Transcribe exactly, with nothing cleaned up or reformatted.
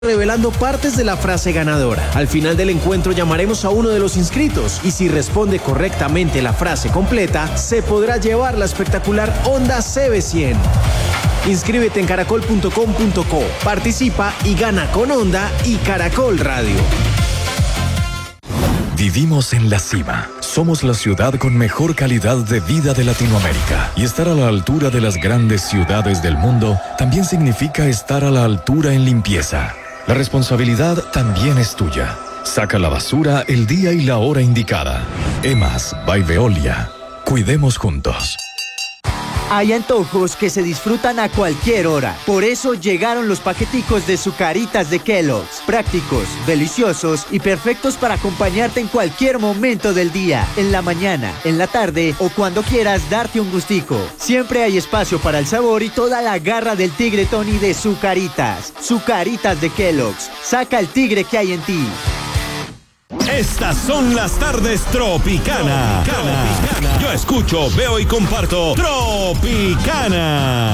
revelando partes de la frase ganadora. Al final del encuentro llamaremos a uno de los inscritos y si responde correctamente la frase completa, se podrá llevar la espectacular Honda C B cien. Inscríbete en caracol punto com punto co, participa y gana con Honda y Caracol Radio. Vivimos en la cima. Somos la ciudad con mejor calidad de vida de Latinoamérica. Y estar a la altura de las grandes ciudades del mundo también significa estar a la altura en limpieza. La responsabilidad también es tuya. Saca la basura el día y la hora indicada. Emas by Veolia. Cuidemos juntos. Hay antojos que se disfrutan a cualquier hora. Por eso llegaron los paqueticos de Zucaritas de Kellogg's. Prácticos, deliciosos y perfectos para acompañarte en cualquier momento del día. En la mañana, en la tarde o cuando quieras darte un gustico. Siempre hay espacio para el sabor y toda la garra del tigre Tony de Zucaritas. Zucaritas de Kellogg's. Saca el tigre que hay en ti. Estas son las tardes Tropicana. Tropicana. Yo escucho, veo y comparto Tropicana.